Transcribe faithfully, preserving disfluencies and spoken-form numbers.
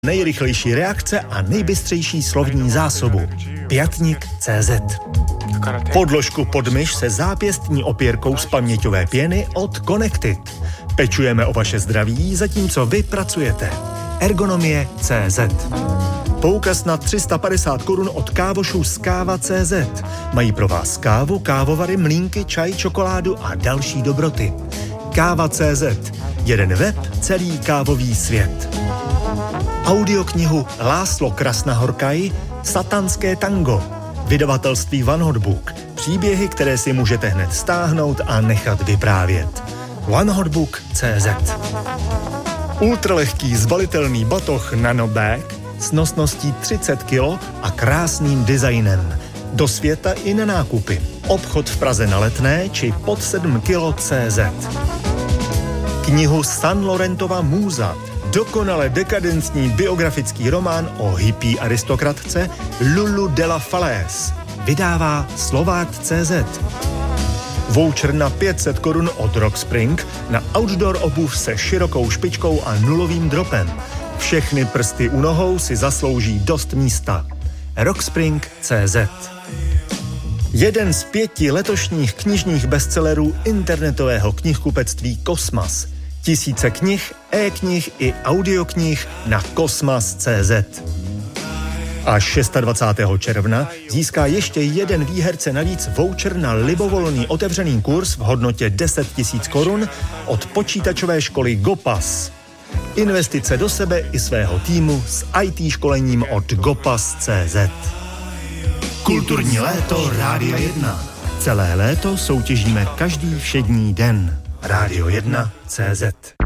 Nejrychlejší reakce a nejbystřejší slovní zásobu. Pětník tečka cé zet. Podložku pod myš se zápěstní opěrkou z paměťové pěny od Connected. Pečujeme o vaše zdraví, zatímco vy pracujete. Ergonomie tečka cé zet. Poukaz na tři sta padesát korun od kávošů z káva tečka cé zet. Mají pro vás kávu, kávovary, mlýnky, čaj, čokoládu a další dobroty. káva tečka cé zet. Jeden web, celý kávový svět. Audioknihu László Krasznahorkai Satanské tango. Vydavatelství One Hot Book. Příběhy, které si můžete hned stáhnout a nechat vyprávět. one hot book tečka cé zet. Ultralehký zbalitelný batoh Nanobag s nosností třicet kilo a krásným designem. Do světa i na nákupy. Obchod v Praze na Letné či pod sedm kilo tečka cé zet. Knihu San Laurentova Můza. Dokonale dekadentní biografický román o hippie aristokratce Lulu de la Falaise. Vydává Slovák tečka cé zet. Voucher na pět set korun od Rockspring na outdoor obuv se širokou špičkou a nulovým dropem. Všechny prsty u nohou si zaslouží dost místa. Rockspring tečka cé zet. Jeden z pěti letošních knižních bestsellerů internetového knihkupectví Kosmas. Tisíce knih, e-knih i audioknih na kosmas tečka cé zet. Až dvacátého šestého června získá ještě jeden výherce navíc voucher na libovolný otevřený kurz v hodnotě deset tisíc korun od počítačové školy Gopas. Investice do sebe i svého týmu s í té školením od gopas tečka cé zet. Kulturní léto Rádia jedna. Celé léto soutěžíme každý všední den. Rádio jedna tečka cé zet.